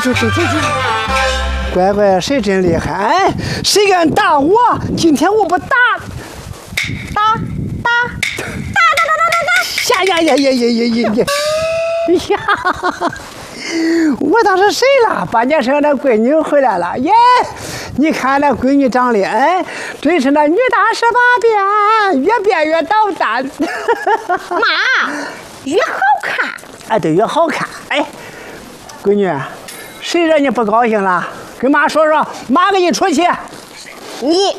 乖乖，谁真厉害？哎，谁敢打我？今天我不打！ 打！ 呀！我当是谁了？半截身那闺女回来了耶！你看那闺女长得，哎，真是那女大十八变，越变越捣蛋。 妈，越好看。 哎，对，越好看。哎，闺女，谁惹你不高兴了？跟妈说说，妈给你出气。 你。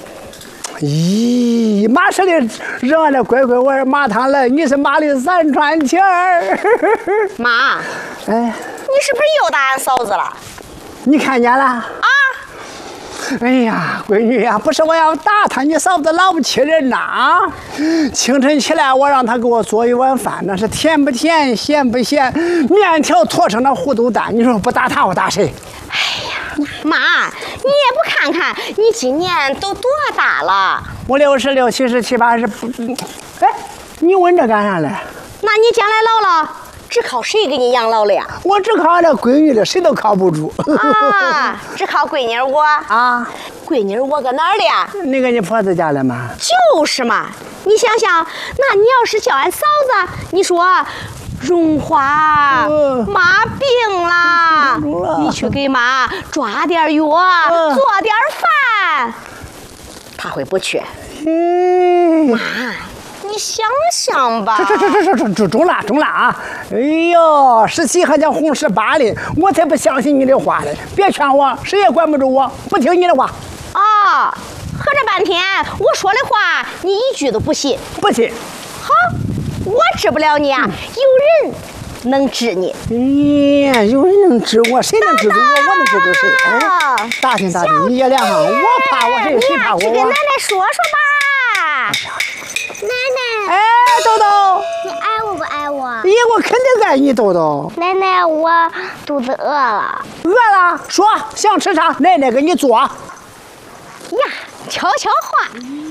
咦，妈说的让俺的乖乖玩麻糖了，你是妈的3串钱儿。 妈， 哎， 你是不是又打俺嫂子了？ 你看见了？ 啊！ 哎呀，闺女呀，不是我要打她，你嫂子老不气人呐啊！清晨起来，我让她给我做一碗饭，那是甜不甜，咸不咸，面条坨成那糊涂蛋。你说不打她，我打谁？ 哎呀，妈，你也不看看，你今年都多大了？ 我66、77、80。哎，你问这干啥嘞？ 那你将来老了，只靠谁给你养老了呀？ 我只靠俺这闺女了，谁都靠不住。 啊，只靠闺女我啊。 闺女我搁哪儿了呀？ 你搁你婆子家了吗？ 就是嘛，你想想，那你要是叫俺嫂子，你说。荣华，妈病了，你去给妈抓点药，做点饭，她会不去？妈，你想想吧。 这中了啊！哎呦，17还叫红18哩，我才不相信你的话嘞！别劝我，谁也管不住我，不听你的话。 啊，合着半天我说的话你一句都不信？ 不信。 好。我治不了你啊，有人能治你。 哎呀，有人能治我，谁能治住我？我能治住谁？哎，打听，你也两行，我怕我谁？谁怕我？ 去跟奶奶说说吧。 奶奶， 哎，豆豆， 你爱我不爱我？ 咦，我肯定爱你，豆豆。 奶奶，我肚子饿了。 饿了，说想吃啥，奶奶给你做。呀， 悄悄话。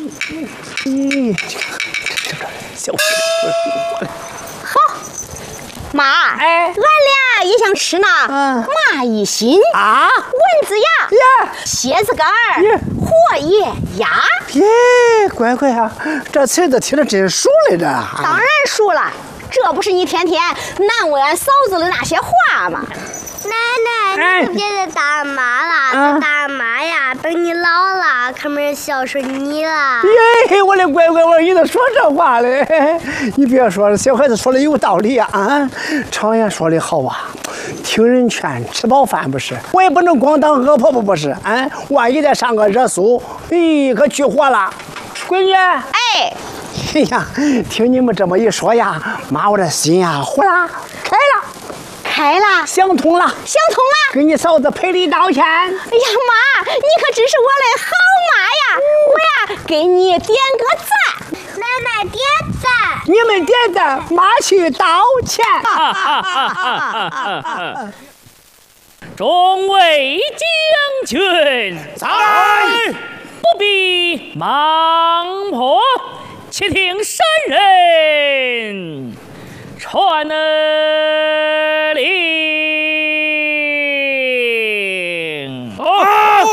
小好，妈， 哎， 俺俩也想吃呢。蚂蚁心啊， 蚊子牙，蝎子肝儿，火野鸭。 耶，乖乖啊，这词子听着真熟来着。 当然熟了，这不是你天天难为俺嫂子的那些话吗？ 奶奶，你可别再打俺妈了，打俺妈呀！等你老了，可没人孝顺你了。 耶，我的乖乖，我你都说这话嘞！你别说了，小孩子说的有道理啊。常言说的好啊，听人劝，吃饱饭不是。我也不能光当恶婆婆不是啊。万一再上个热搜，可去火了。闺女， 哎呀，听你们这么一说呀，妈，我这心呀，呼啦开了，想通了，给你嫂子赔礼道歉。哎呀妈，你可真是我的好妈呀！我呀给你点个赞， 奶奶点赞， 你们点赞，妈去道歉。 众位将军， 在， 不必忙迫，且听山人传。